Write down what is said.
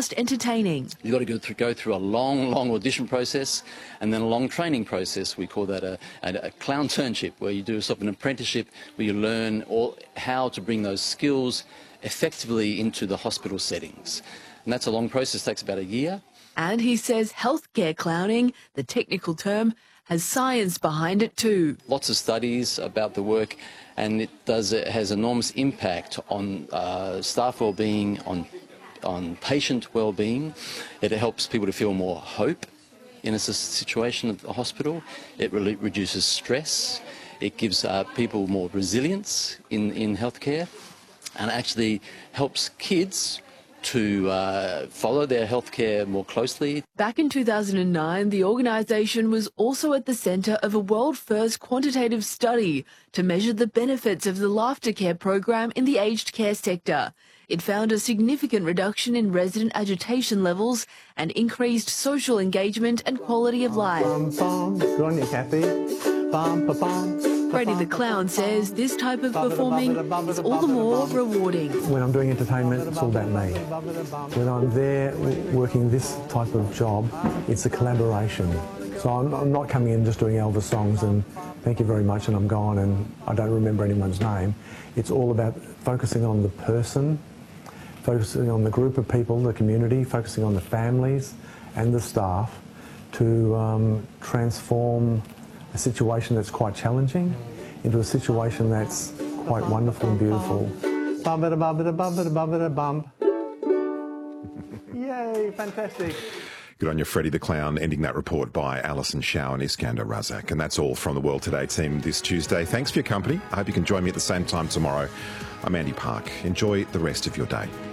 just entertaining. You've got to go through a long audition process and then a long training process. We call that a clown turnship, where you do sort of an apprenticeship where you learn how to bring those skills effectively into the hospital settings. And that's a long process, takes about a year. And he says healthcare clowning, the technical term, has science behind it too. Lots of studies about the work, and it has enormous impact on staff well-being, on patient well-being. It helps people to feel more hope in a situation at the hospital. It really reduces stress. It gives people more resilience in healthcare, and actually helps kids to follow their healthcare more closely. Back in 2009, the organisation was also at the centre of a world-first quantitative study to measure the benefits of the Laughter Care program in the aged care sector. It found a significant reduction in resident agitation levels and increased social engagement and quality of life. Good on you, Kathy. Freddie the Clown says this type of performing is all the more rewarding. When I'm doing entertainment, it's all about me. When I'm there working this type of job, it's a collaboration. So I'm not coming in just doing Elvis songs and thank you very much and I'm gone and I don't remember anyone's name. It's all about focusing on the person, focusing on the group of people, the community, focusing on the families and the staff to transform a situation that's quite challenging into a situation that's quite wonderful and beautiful. Bum. Yay, fantastic. Good on you, Freddie the Clown, ending that report by Alison Shao and Iskander Razak. And that's all from the World Today team this Tuesday. Thanks for your company. I hope you can join me at the same time tomorrow. I'm Andy Park. Enjoy the rest of your day.